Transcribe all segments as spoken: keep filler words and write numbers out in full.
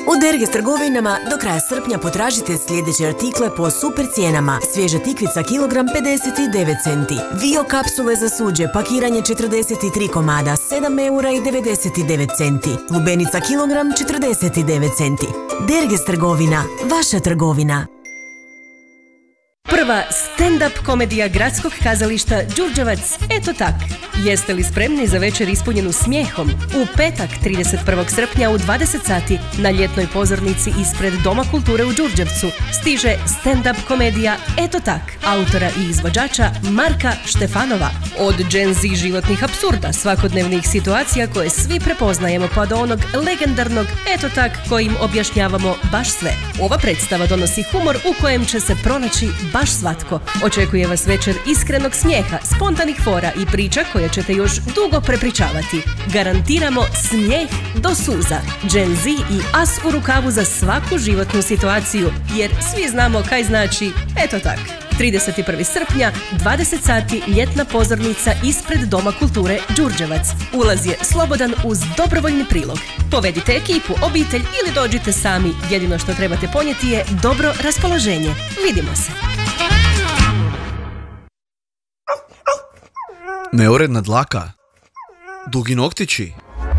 U Derges trgovinama do kraja srpnja potražite sljedeće artikle po super cijenama. Svježa tikvica kilogram pedeset devet centi. Vio kapsule za suđe, pakiranje četrdeset tri komada, sedam eura i devedeset devet centi. Lubenica kilogram četrdeset devet centi. Derges trgovina, vaša trgovina. Prva stand-up komedija gradskog kazališta Đurđevac, eto tak. Jeste li spremni za večer ispunjenu smijehom? U petak, trideset prvog srpnja u dvadeset sati na ljetnoj pozornici ispred Doma kulture u Đurđevcu stiže stand-up komedija Eto tak, autora i izvođača Marka Štefanova. Od Gen Z životnih apsurda, svakodnevnih situacija koje svi prepoznajemo, pa do onog legendarnog Eto tak kojim objašnjavamo baš sve. Ova predstava donosi humor u kojem će se pronaći baš svatko. Očekuje vas večer iskrenog smijeha, spontanih fora i priča koje ćete još dugo prepričavati. Garantiramo smijeh do suza. Gen Z i as u rukavu za svaku životnu situaciju, jer svi znamo kaj znači eto tak. trideset prvog srpnja, dvadeset sati, ljetna pozornica ispred Doma kulture Đurđevac. Ulaz je slobodan uz dobrovoljni prilog. Povedite ekipu, obitelj ili dođite sami. Jedino što trebate ponijeti je dobro raspoloženje. Vidimo se. Neuredna dlaka, dugi noktići,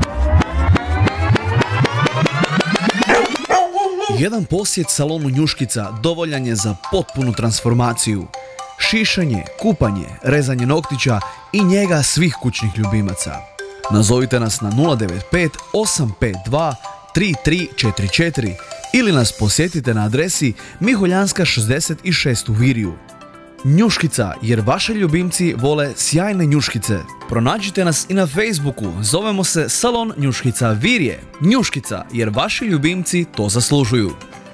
jedan posjet salonu Njuškica dovoljan je za potpunu transformaciju. Šišanje, kupanje, rezanje noktića i njega svih kućnih ljubimaca. Nazovite nas na nula devet pet osam pet dva tri tri četiri četiri ili nas posjetite na adresi Miholjanska šezdeset šest u Virju. Njuškica, jer vaši ljubimci vole sjajne njuškice. Pronađite nas i na Facebooku, zovemo se Salon Njuškica Virje. Njuškica, jer vaši ljubimci to zaslužuju.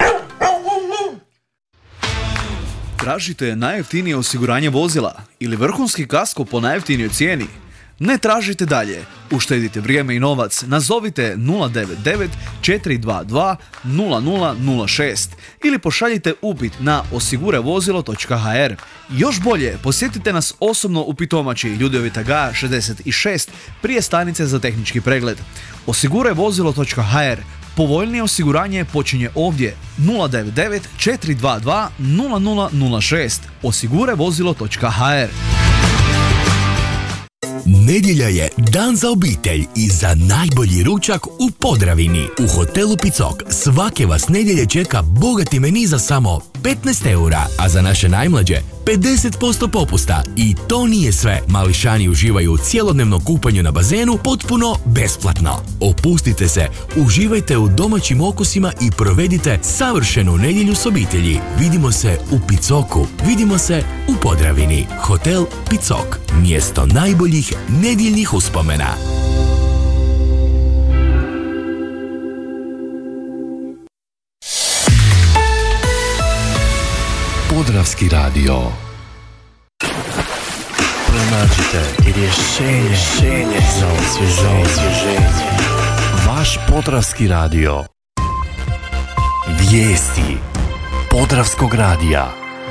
Tražite najjeftinije osiguranje vozila ili vrhunski kasko po najjeftinijoj cijeni? Ne tražite dalje, uštedite vrijeme i novac, nazovite nula devet devet četiri dva dva nula nula nula šest ili pošaljite upit na osigurevozilo točka ha er. Još bolje, posjetite nas osobno u Pitomači, Ljudevita Gaja šezdeset šest, prije stanice za tehnički pregled. osigurevozilo točka ha er. Povoljnije osiguranje počinje ovdje. nula devet devet četiri dva dva nula nula nula šest. osigurevozilo točka ha er. Nedjelja je dan za obitelj i za najbolji ručak u Podravini. U hotelu Picok svake vas nedjelje čeka bogati meni za samo petnaest eura, a za naše najmlađe pedeset posto popusta. I to nije sve. Mališani uživaju u cjelodnevnom kupanju na bazenu potpuno besplatno. Opustite se, uživajte u domaćim okusima i provedite savršenu nedjelju s obitelji. Vidimo se u Picoku, vidimo se u Podravini. Hotel Picok, mjesto najboljih nedjeljnih uspomena. Podravski radio. Pronađite rješenje, rješenje za osvježenje. Vaš Podravski radio. Vijesti Podravskog radija.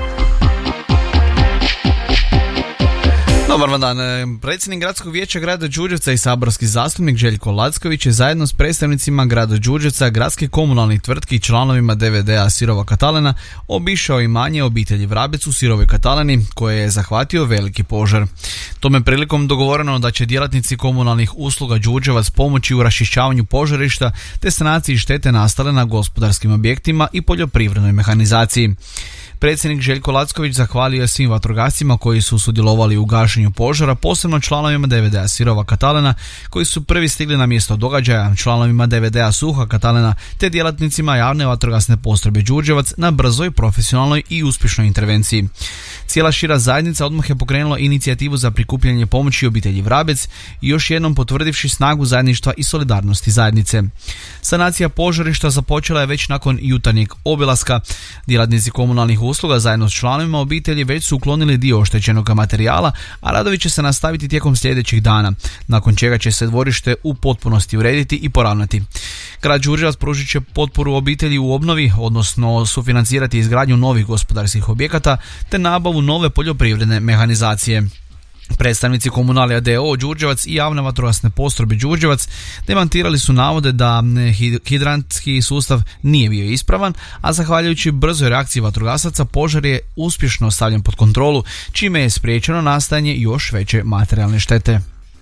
Dobar vam dan. Predsjednik Gradskog vijeća grada Đurđevca i saborski zastupnik Željko Lacković je zajedno s predstavnicima grada Đurđevca, gradskih komunalnih tvrtki i članovima de ve de-a Sirova Katalena obišao imanje obitelji Vrabec u Sirovoj Kataleni koje je zahvatio veliki požar. Tome prilikom dogovoreno da će djelatnici komunalnih usluga Đurđevac pomoći u raščišćavanju požarišta te sanaciji štete nastale na gospodarskim objektima i poljoprivrednoj mehanizaciji. Predsjednik Željko Lacković zahvalio je svim vatrogascima koji su sudjelovali u gašenju požara, posebno članovima de ve de-a Sirova Katalena koji su prvi stigli na mjesto događaja, članovima de ve de-a Suha Katalena te djelatnicima javne vatrogasne postrojbe Đurđevac na brzoj, profesionalnoj i uspješnoj intervenciji. Cijela šira zajednica odmah je pokrenula inicijativu za prikupljanje pomoći obitelji Vrabec i još jednom potvrdivši snagu zajedništva i solidarnosti zajednice. Sanacija požarišta započela je već nakon jutarnjeg obilaska. Djelatnici komunalnih usluga zajedno s članovima obitelji već su uklonili dio oštećenog materijala, a radovi će se nastaviti tijekom sljedećih dana, nakon čega će se dvorište u potpunosti urediti i poravnati. Grad Đurđevac pružit će potporu obitelji u obnovi, odnosno sufinancirati izgradnju novih gospodarskih objekata te nabavu nove poljoprivredne mehanizacije. Predstavnici Komunalija d o o Đurđevac i javne vatrogasne postrojbe Đurđevac demantirali su navode da hidrantski sustav nije bio ispravan, a zahvaljujući brzoj reakciji vatrogasaca požar je uspješno stavljen pod kontrolu, čime je spriječeno nastajanje još veće materijalne štete.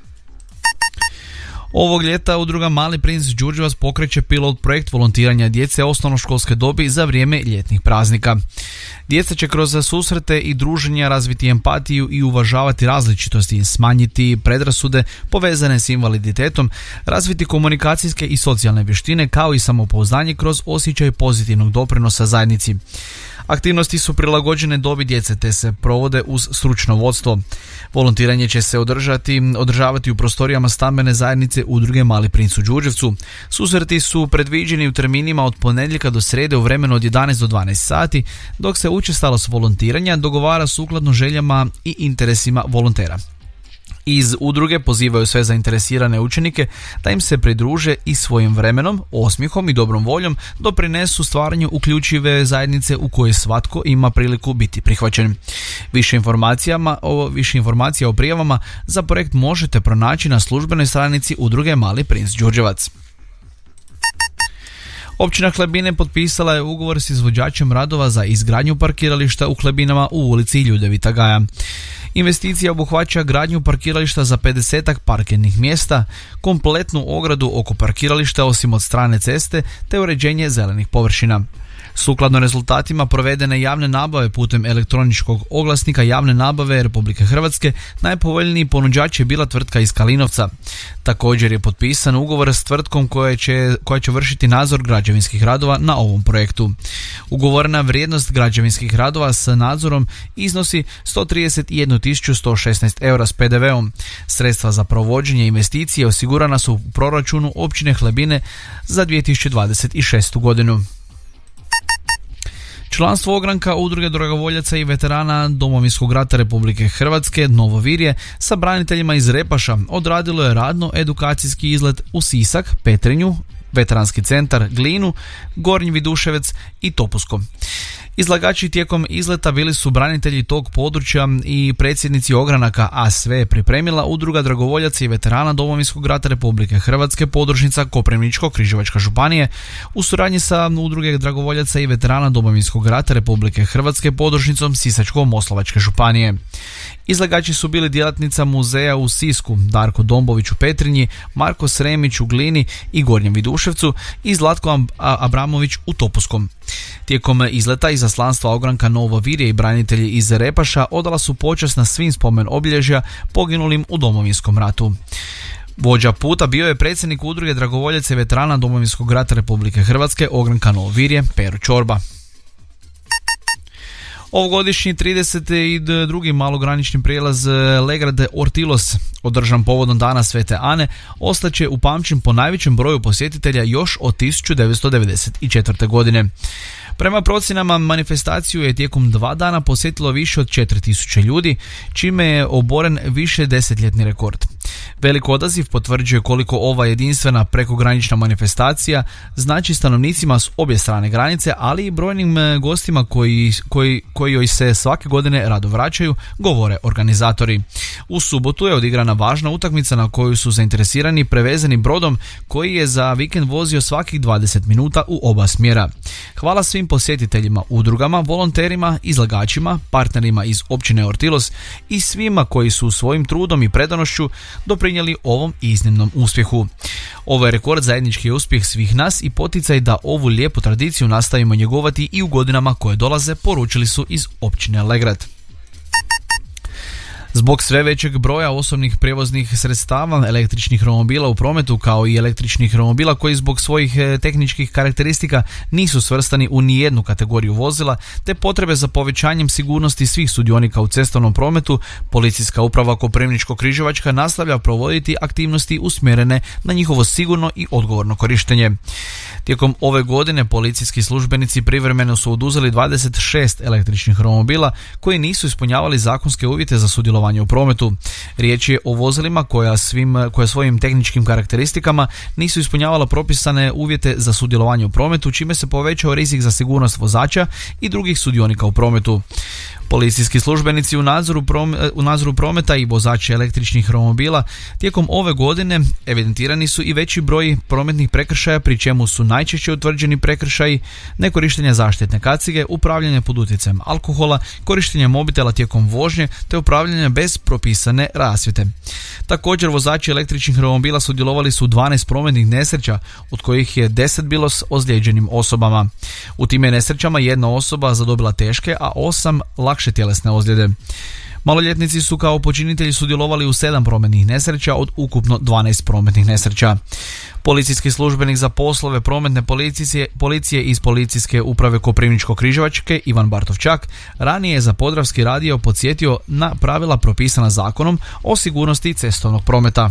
Ovog ljeta udruga Mali princ Đurđevac pokreće pilot projekt volontiranja djece osnovnoškolske dobi za vrijeme ljetnih praznika. Djeca će kroz susrete i druženja razviti empatiju i uvažavati različitosti, smanjiti predrasude povezane s invaliditetom, razviti komunikacijske i socijalne vještine kao i samopouzdanje kroz osjećaj pozitivnog doprinosa zajednici. Aktivnosti su prilagođene dobi djece te se provode uz stručno vodstvo. Volontiranje će se održati, održavati u prostorijama stambene zajednice udruge Mali princ u Đurđevcu. Susreti su predviđeni u terminima od ponedjeljka do srijede u vremenu od jedanaest do dvanaest sati, dok se učestalost volontiranja dogovara sukladno željama i interesima volontera. Iz udruge pozivaju sve zainteresirane učenike da im se pridruže i svojim vremenom, osmijehom i dobrom voljom doprinesu stvaranju uključive zajednice u kojoj svatko ima priliku biti prihvaćen. Više informacijama o, više informacija o prijavama za projekt možete pronaći na službenoj stranici udruge Mali princ Đurđevac. Općina Hlebine potpisala je ugovor s izvođačem radova za izgradnju parkirališta u Hlebinama u ulici Ljudevita Gaja. Investicija obuhvaća gradnju parkirališta za pedesetak parkirnih mjesta, kompletnu ogradu oko parkirališta osim od strane ceste te uređenje zelenih površina. Sukladno rezultatima provedene javne nabave putem elektroničkog oglasnika javne nabave Republike Hrvatske, najpovoljniji ponuđač je bila tvrtka iz Kalinovca. Također je potpisan ugovor s tvrtkom koja će, koja će vršiti nadzor građevinskih radova na ovom projektu. Ugovorena vrijednost građevinskih radova s nadzorom iznosi sto trideset jednu tisuću sto šesnaest eura s pe de veom. Sredstva za provođenje investicije osigurana su u proračunu općine Hlebine za dvije tisuće dvadeset šestu godinu. Članstvo ogranka udruge dragovoljaca i veterana Domovinskog rata Republike Hrvatske Novo Virje sa braniteljima iz Repaša odradilo je radno-edukacijski izlet u Sisak, Petrinju, Veteranski centar Glinu, Gornji Viduševec i Topusko. Izlagači tijekom izleta bili su branitelji tog područja i predsjednici ogranaka, a sve je pripremila udruga dragovoljaca i veterana Domovinskog rata Republike Hrvatske podružnica Koprivničko-križevačka županije u suradnji sa udruge dragovoljaca i veterana Domovinskog rata Republike Hrvatske podružnicom Sisačko-moslavačke županije. Izlagači su bili djelatnica muzeja u Sisku, Darko Dombović u Petrinji, Marko Sremić u Glini i Gornjem Viduševcu i Zlatko Abramović u Topuskom. Tijekom izleta izaslanstva ogranka Novo Virje i branitelji iz Repaša odala su počast na svim spomen obilježja poginulim u Domovinskom ratu. Vođa puta bio je predsjednik udruge dragovoljaca i veterana Domovinskog rata Republike Hrvatske ogranka Novo Virje Pero Čorba. Ovogodišnji trideset drugi malogranični prijelaz Legrade Ortilos, održan povodom Dana Svete Ane, ostaće upamćen po najvećem broju posjetitelja još od tisuću devetsto devedeset četvrte. godine. Prema procjenama manifestaciju je tijekom dva dana posjetilo više od četiri tisuće ljudi, čime je oboren više desetljetni rekord. Velik odaziv potvrđuje koliko ova jedinstvena prekogranična manifestacija znači stanovnicima s obje strane granice, ali i brojnim gostima koji, koji, koji joj se svake godine rado vraćaju, govore organizatori. U subotu je odigrana važna utakmica na koju su zainteresirani prevezeni brodom koji je za vikend vozio svakih dvadeset minuta u oba smjera. Hvala svim posjetiteljima, udrugama, volonterima, izlagačima, partnerima iz općine Ortilos i svima koji su svojim trudom i predanošću doprinijeli ovom iznimnom uspjehu. Ovo je rekord, zajednički uspjeh svih nas i poticaj da ovu lijepu tradiciju nastavimo njegovati i u godinama koje dolaze, poručili su iz općine Legrad. Zbog sve većeg broja osobnih prijevoznih sredstava, električnih romobila u prometu kao i električnih romobila koji zbog svojih tehničkih karakteristika nisu svrstani u nijednu kategoriju vozila, te potrebe za povećanjem sigurnosti svih sudionika u cestovnom prometu, Policijska uprava Koprivničko-križevačka nastavlja provoditi aktivnosti usmjerene na njihovo sigurno i odgovorno korištenje. Tijekom ove godine policijski službenici privremeno su oduzeli dvadeset šest električnih romobila koji nisu ispunjavali zakonske uvjete za sudjelovanje u prometu. Riječ je o vozilima koja, svim, koja svojim tehničkim karakteristikama nisu ispunjavala propisane uvjete za sudjelovanje u prometu, čime se povećao rizik za sigurnost vozača i drugih sudionika u prometu. Policijski službenici u nadzoru, prom, u nadzoru prometa i vozači električnih romobila tijekom ove godine evidentirani su i veći broj prometnih prekršaja, pri čemu su najčešće utvrđeni prekršaji nekorištenja zaštitne kacige, upravljanje pod utjecajem alkohola, korištenje mobitela tijekom vožnje te upravljanje bez propisane rasvjete. Također, vozači električnih romobila sudjelovali su u dvanaest prometnih nesreća, od kojih je deset bilo s ozlijeđenim osobama. U tim je nesrećama jedna osoba zadobila teške, a osam lakše tjelesne ozljede. Maloljetnici su kao počinitelji sudjelovali u sedam prometnih nesreća od ukupno dvanaest prometnih nesreća. Policijski službenik za poslove prometne policije, policije iz Policijske uprave Koprivničko-križevačke Ivan Bartovčak ranije je za Podravski radio podsjetio na pravila propisana zakonom o sigurnosti cestovnog prometa.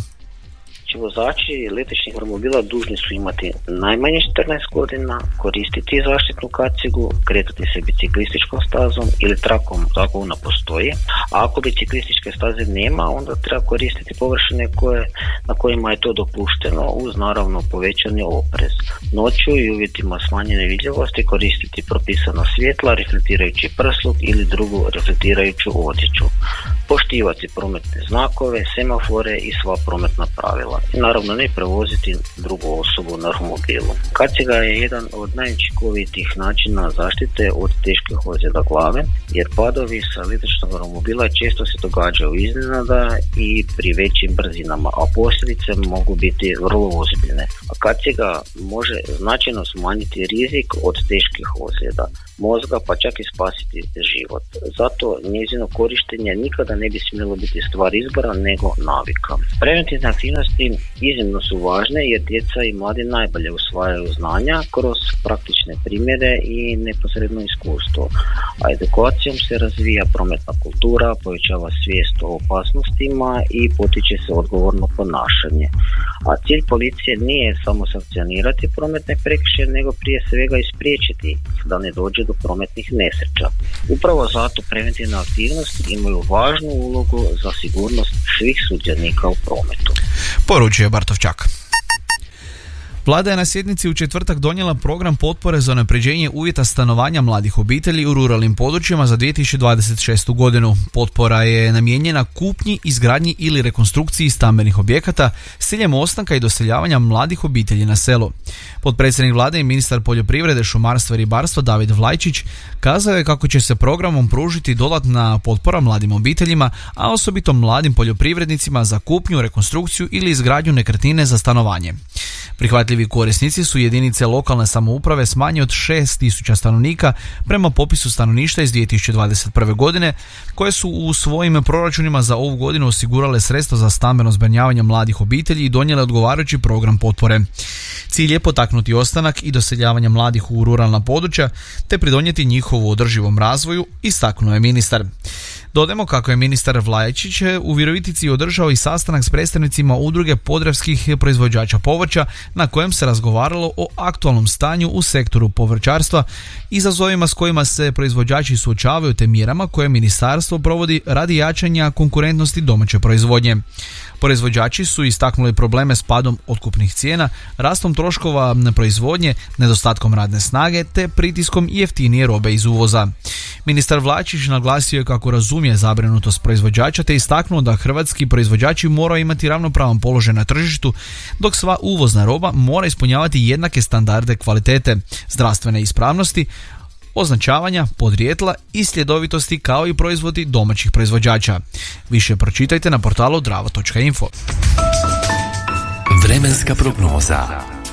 Vozači električnih romobila dužni su imati najmanje četrnaest godina, koristiti zaštitnu kacigu, kretati se biciklističkom stazom ili trakom ako ona postoji, a ako biciklističke staze nema, onda treba koristiti površine koje, na kojima je to dopušteno, uz naravno povećani oprez. Noću i uvjetima smanjene vidljivosti koristiti propisana svjetla, reflektirajući prsluk ili drugu reflektirajuću odjeću. Poštivati prometne znakove, semafore i sva prometna pravila. I naravno ne prevoziti drugu osobu na romobilu. Kaciga je jedan od najučinkovitijih načina zaštite od teških ozljeda glave, jer padovi sa električnog romobila često se događaju iznenada i pri većim brzinama, a posljedice mogu biti vrlo ozbiljne. A kaciga može značajno smanjiti rizik od teških ozljeda mozga, pa čak i spasiti život. Zato njezino korištenje nikada ne bi smjelo biti stvar izbora, nego navika. Preventivne aktivnosti iznimno su važne jer djeca i mladi najbolje usvajaju znanja kroz praktične primjere i neposredno iskustvo. A edukacijom se razvija prometna kultura, povećava svijest o opasnostima i potiče se odgovorno ponašanje. A cilj policije nije samo sankcionirati prometne prekršaje, nego prije svega ispriječiti da ne dođe do prometnih nesreća. Upravo zato preventivne aktivnosti imaju važnu ulogu za sigurnost svih sudionika u prometu. Poručuje Bartovčak. Vlada je na sjednici u četvrtak donijela program potpore za unapređenje uvjeta stanovanja mladih obitelji u ruralnim područjima za dvije tisuće dvadeset šestu godinu. Potpora je namijenjena kupnji, izgradnji ili rekonstrukciji stambenih objekata s ciljem ostanka i doseljavanja mladih obitelji na selo. Potpredsjednik Vlade i ministar poljoprivrede, šumarstva i ribarstva David Vlajčić kazao je kako će se programom pružiti dodatna potpora mladim obiteljima, a osobito mladim poljoprivrednicima za kupnju, rekonstrukciju ili izgradnju nekretnine za stanovanje. Prihvatljivi korisnici su jedinice lokalne samouprave s manje od šest tisuća stanovnika prema popisu stanovništva iz dvije tisuće dvadeset prve. godine, koje su u svojim proračunima za ovu godinu osigurale sredstva za stambeno zbrinjavanje mladih obitelji i donijele odgovarajući program potpore. Cilj je potaknuti ostanak i doseljavanje mladih u ruralna područja te pridonijeti njihovu održivom razvoju, istaknuo je ministar. Dodajmo kako je ministar Vlajčić u Virovitici održao i sastanak s predstavnicima udruge podravskih proizvođača povrća na kojem se razgovaralo o aktualnom stanju u sektoru povrćarstva, izazovima s kojima se proizvođači suočavaju te mjerama koje ministarstvo provodi radi jačanja konkurentnosti domaće proizvodnje. Proizvođači su istaknuli probleme s padom otkupnih cijena, rastom troškova proizvodnje, nedostatkom radne snage te pritiskom jeftinije robe iz uvoza. Ministar Vlačić naglasio je kako razumije zabrinutost proizvođača te istaknuo da hrvatski proizvođači moraju imati ravnopravan položaj na tržištu, dok sva uvozna roba mora ispunjavati jednake standarde kvalitete, zdravstvene ispravnosti, označavanja, podrijetla i sljedovitosti kao i proizvodi domaćih proizvođača. Više pročitajte na portalu drava točka info. Vremenska prognoza.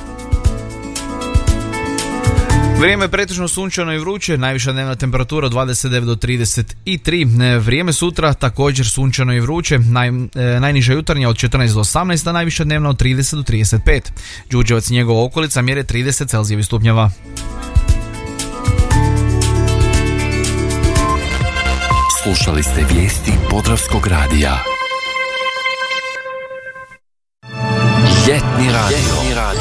Vrijeme je pretežno sunčano i vruće, najviša dnevna temperatura od dvadeset devet do trideset tri. Vrijeme sutra također sunčano i vruće, naj, e, najniža jutarnja od četrnaest do osamnaest, a najviša dnevna od trideset do trideset pet. Đurđevac i njegova okolica mjere trideset Celzijevih stupnjeva. Slušali ste vijesti Podravskog radija. Ljetni radio. Ljetni radio.